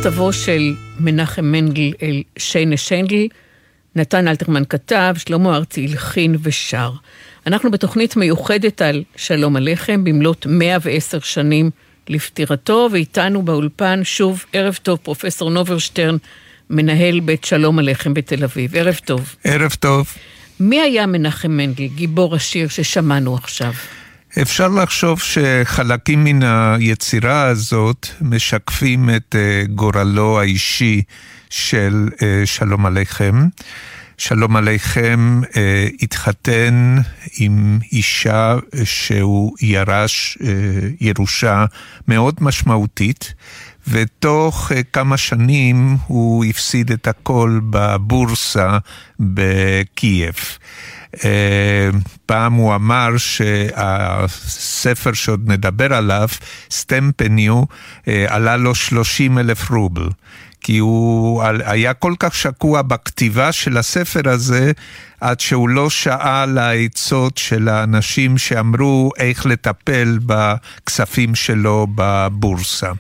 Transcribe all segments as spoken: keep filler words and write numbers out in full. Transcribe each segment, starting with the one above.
מכתבו של מנחם מנדל אל שיינה שיינדל, נתן אלתרמן כתב, שלמה ארצי הלחין ושר. אנחנו בתוכנית מיוחדת על שלום עליכם, במלאת מאה ועשר שנים לפטירתו, ואיתנו באולפן שוב, ערב טוב, פרופסור נוברשטרן, מנהל בית שלום עליכם בתל אביב. ערב טוב. ערב טוב. מי היה מנחם מנדל, גיבור השיר ששמענו עכשיו? אפשר לחשוב שחלקים מן היצירה הזאת משקפים את גורלו האישי של שלום עליכם. שלום עליכם התחתן עם אישה שהוא ירש ירושה מאוד משמעותית, ותוך כמה שנים הוא הפסיד את הכל בבורסה בקייב. פעם הוא אמר שהספר שעוד נדבר עליו, סטמפניו, עלה לו שלושים אלף רובל. כי הוא היה כל כך שקוע בכתיבה של הספר הזה, עד שהוא לא שאל העצות של האנשים שאמרו איך לטפל בכספים שלו בבורסה.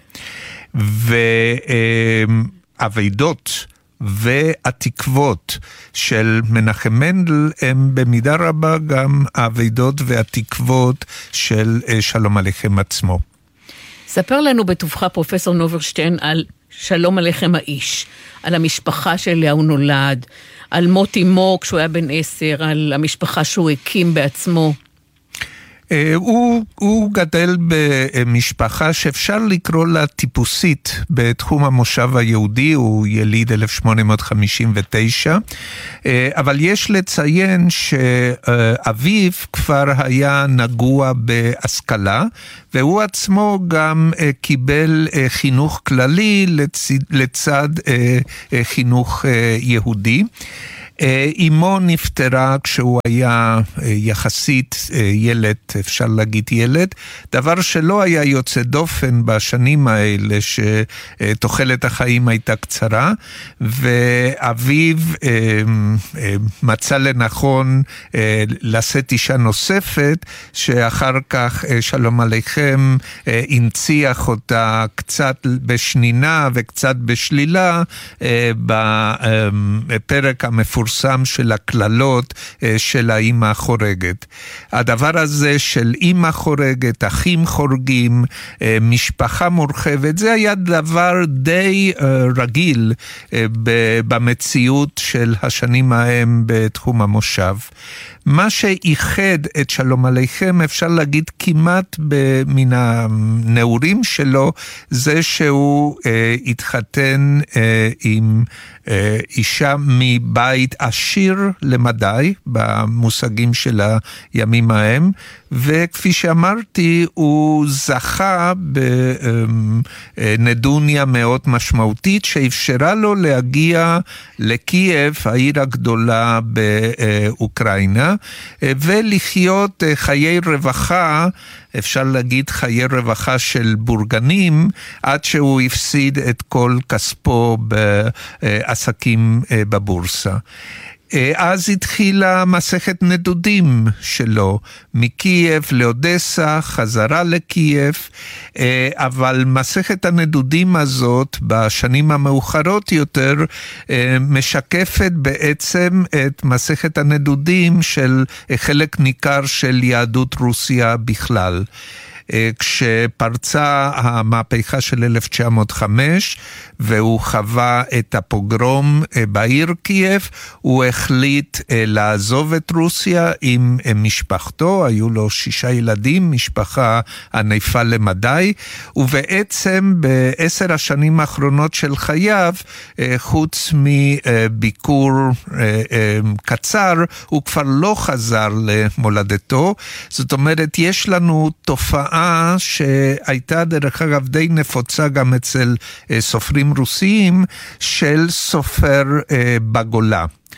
והעבודות והתקוות של מנחם מנדל הם במידה רבה גם העבודות והתקוות של שלום עליכם עצמו. ספר לנו בטובך פרופסור נוברשטיין על שלום עליכם האיש, על המשפחה שאליה הוא נולד, על מות אמו כשהוא היה בן עשר, על המשפחה שהוא הקים בעצמו. הוא, הוא גדל במשפחה שאפשר לקרוא לה טיפוסית בתחום המושב היהודי, הוא יליד אלף שמונה מאות חמישים ותשע, אבל יש לציין שאביו כבר היה נגוע בהשכלה, והוא עצמו גם קיבל חינוך כללי לצד, לצד חינוך יהודי. אמו נפטרה כשהוא היה יחסית ילד, אפשר להגיד ילד, דבר שלא היה יוצא דופן בשנים האלה שתוחלת החיים הייתה קצרה, ואביו מצא לנכון לשאת אישה נוספת, שאחר כך שלום עליכם הנציח אותה קצת בשנינה וקצת בשלילה בפרק המפורסם של הכללות של האמא החורגת. הדבר הזה של אמא חורגת, אחים חורגים, משפחה מורחבת, זה היה דבר די רגיל במציאות של השנים ההם בתחום המושב. מה שאיחד את שלום עליכם, אפשר להגיד כמעט מן הנעורים שלו, זה שהוא אה, התחתן אה, עם אה, אישה מבית עשיר למדי, במושגים של הימים ההם, וכפי שאמרתי, הוא זכה בנדוניה מאוד משמעותית, שאפשרה לו להגיע לקייב, העיר הגדולה באוקראינה, ולחיות חיי רווחה, אפשר להגיד חיי רווחה של בורגנים, עד שהוא הפסיד את כל כספו בעסקים בבורסה. אז התחילה מסכת נדודים שלו, מקייב לאודסה, חזרה לקייב, אבל מסכת הנדודים הזאת, בשנים המאוחרות יותר, משקפת בעצם את מסכת הנדודים של חלק ניכר של יהדות רוסיה בכלל. כשפרצה המהפכה של אלף תשע מאות וחמש והוא חווה את הפוגרום בעיר קייב, הוא החליט לעזוב את רוסיה עם משפחתו, היו לו שישה ילדים, משפחה ענפה למדי, ובעצם בעשר השנים האחרונות של חייו, חוץ מביקור קצר, הוא כבר לא חזר למולדתו. זאת אומרת, יש לנו תופעה שהייתה דרך אגב די נפוצה גם אצל סופרים רוסיים, של סופר בגולה.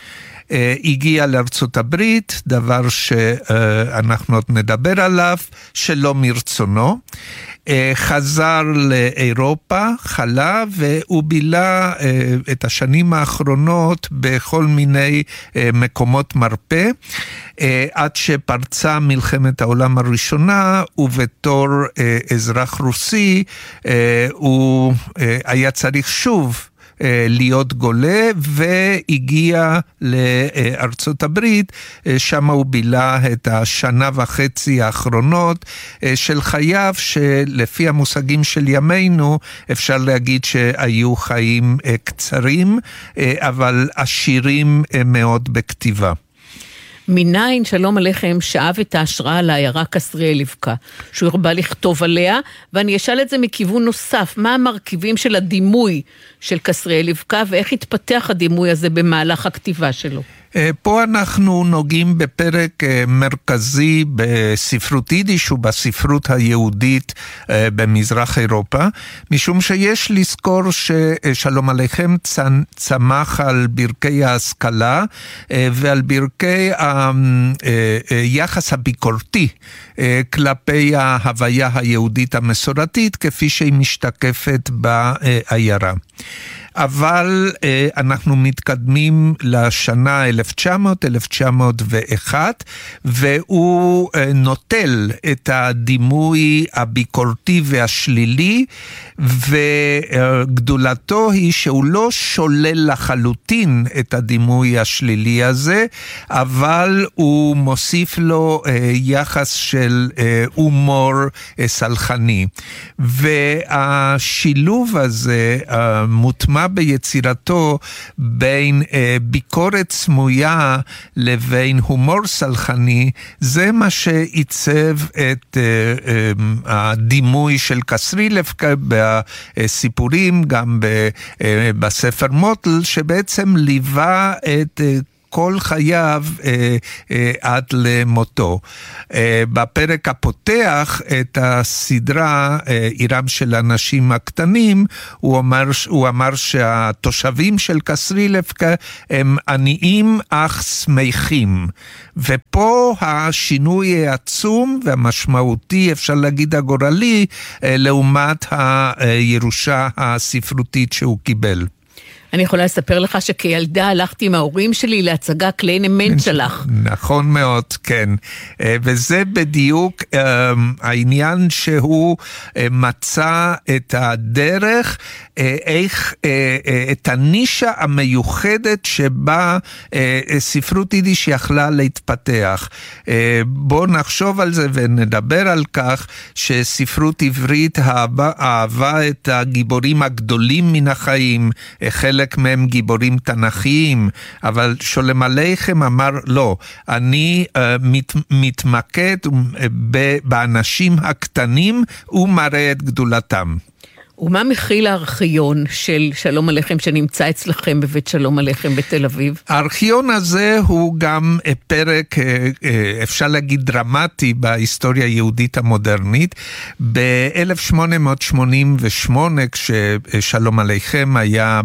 הגיע לארצות הברית, דבר שאנחנו עוד נדבר עליו, שלא מרצונו. חזר לאירופה, חלה, והוא בילה את השנים האחרונות בכל מיני מקומות מרפא, עד שפרצה מלחמת העולם הראשונה, ובתור אזרח רוסי הוא היה צריך שוב להיות גולה, והגיע לארצות הברית, שם הוא בילה את השנה וחצי האחרונות של חייו, שלפי המושגים של ימינו אפשר להגיד שהיו חיים קצרים, אבל עשירים מאוד בכתיבה. מניין שלום עליכם שאב את ההשראה לעיירה קסריאל לבקה, שהוא הרבה לכתוב עליה, ואני אשאל את זה מכיוון נוסף, מה המרכיבים של הדימוי של קסריאל לבקה, ואיך התפתח הדימוי הזה במהלך הכתיבה שלו? פה אנחנו נוגעים בפרק מרכזי בספרות יידיש ובספרות היהודית במזרח אירופה, משום שיש לזכור ששלום עליכם צמח על ברכי ההשכלה ועל ברכי היחס הביקורתי כלפי ההוויה היהודית המסורתית, כפי שהיא משתקפת בעיירה. אבל אה, אנחנו מתקדמים לשנה אלף תשע מאות אלף תשע מאות ואחת, והוא אה, נוטל את הדימוי הביקורתי והשלילי, וגדולתו היא שהוא לא שולל לחלוטין את הדימוי השלילי הזה, אבל הוא מוסיף לו אה, יחס של אה, הומור אה, סלחני. והשילוב הזה אה, מוטמע ביצירתו בין אה, ביקורת סמויה לבין הומור סלחני, זה מה שעיצב את אה, אה, הדימוי של קסרילבקה בסיפורים, גם ב, אה, בספר מוטל, שבעצם ליווה את אה, כל חייו אה, אה, עד למותו. אה, בפרק הפותח את הסדרה אה, עירם של האנשים הקטנים, הוא אמר, הוא אמר שהתושבים של קסרילבקה הם עניים אך שמחים. ופה השינוי העצום והמשמעותי, אפשר להגיד הגורלי, אה, לעומת הירושה הספרותית שהוא קיבל. אני יכולה לספר לך שכילדה הלכתי עם ההורים שלי להצגה קליין מנצ'לח. נכון מאוד, כן. וזה בדיוק העניין שהוא מצא את הדרך, איך, את הנישה המיוחדת שבה ספרות יידיש יכלה להתפתח. בואו נחשוב על זה ונדבר על כך שספרות עברית אהבה, אהבה את הגיבורים הגדולים מן החיים, חלק מהם גיבורים תנכיים, אבל שולם עליכם אמר לא, אני uh, מת, מתמקד באנשים הקטנים ומראה את גדולתם. ומה מכיל הארכיון של שלום עליכם שנמצא אצלכם בבית שלום עליכם בתל אביב? הארכיון הזה הוא גם פרק, אפשר להגיד, דרמטי בהיסטוריה היהודית המודרנית. ב-אלף שמונה מאות שמונים ושמונה, כששלום עליכם היה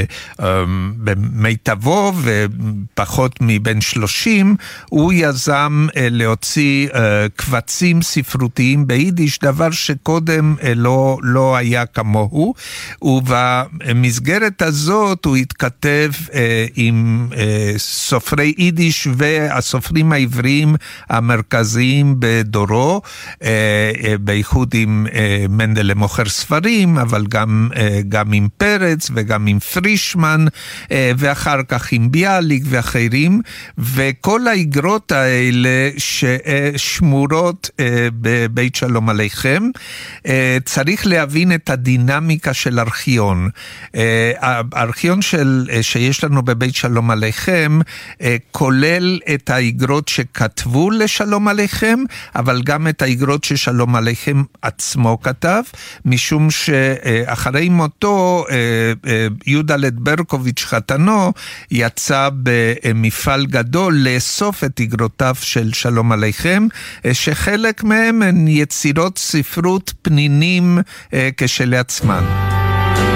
במיטבו ופחות מבין שלושים, הוא יזם להוציא קבצים ספרותיים ביידיש, דבר שקודם לא, לא היה כמובן. כמוהו, ובמסגרת הזאת הוא התכתב אה, עם אה, סופרי יידיש והסופרים העבריים המרכזיים בדורו, אה, אה, בייחוד עם אה, מנדל למוכר ספרים, אבל גם, אה, גם עם פרץ וגם עם פרישמן, אה, ואחר כך עם ביאליק ואחרים, וכל האגרות האלה ששמורות אה, בבית שלום עליכם, אה, צריך להבין את הדין דינמיקה של ארכיון. הארכיון של, שיש לנו בבית שלום עליכם, כולל את האגרות שכתבו לשלום עליכם, אבל גם את האגרות ששלום עליכם עצמו כתב, משום שאחרי מותו, יודלת ברקוביץ' חתנו, יצא במפעל גדול לאסוף את אגרותיו של שלום עליכם, שחלק מהם הן יצירות ספרות פנינים כשלעצמן.